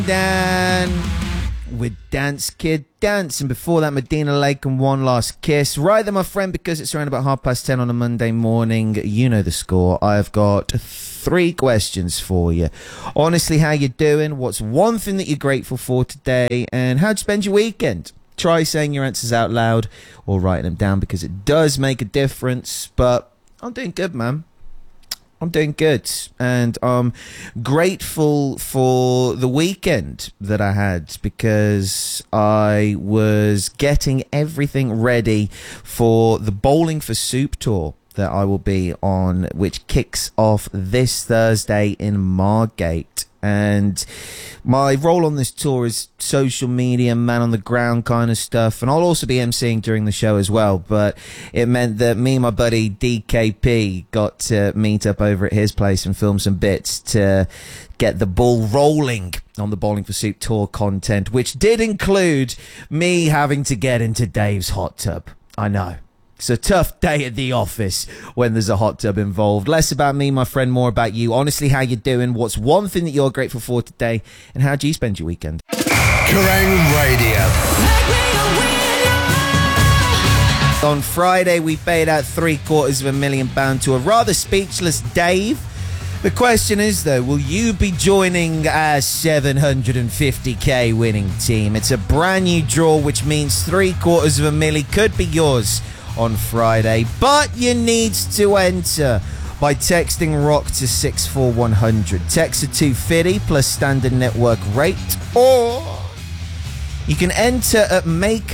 Dan with Dance Kid Dance, and before that Medina Lake and One Last Kiss. Right then, my friend, because it's around about 10:30 on a Monday morning, you know the score. I've got 3 questions for you. Honestly, how you doing? What's one thing that you're grateful for today? And how'd you spend your weekend? Try saying your answers out loud or writing them down, because it does make a difference. But I'm doing good, man. I'm doing good, and I'm grateful for the weekend that I had, because I was getting everything ready for the Bowling for Soup tour that I will be on, which kicks off this Thursday in Margate. And my role on this tour is social media, man on the ground kind of stuff. And I'll also be emceeing during the show as well. But it meant that me and my buddy DKP got to meet up over at his place and film some bits to get the ball rolling on the Bowling for Soup tour content, which did include me having to get into Dave's hot tub. I know. It's a tough day at the office when there's a hot tub involved. Less about me, my friend, more about you. Honestly, how you doing? What's one thing that you're grateful for today? And how do you spend your weekend? Kerrang Radio. On Friday, we paid out £750,000 to a rather speechless Dave. The question is, though, will you be joining our 750k winning team? It's a brand new draw, which means £750,000 could be yours on Friday, but you need to enter by texting ROCK to 64100. Text to 250 plus standard network rate, or you can enter at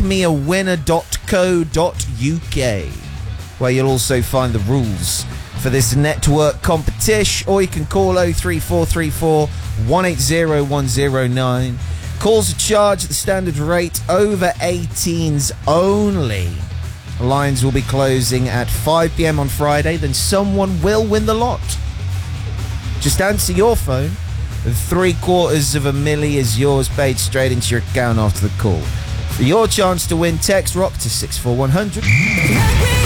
makemeawinner.co.uk, where you'll also find the rules for this network competition, or you can call 03434 180 109. Calls are charged at the standard rate, over 18s only. Lines will be closing at 5 p.m. on Friday, then someone will win the lot. Just answer your phone, and £750,000 is yours, paid straight into your account after the call. For your chance to win, text ROCK to 64100.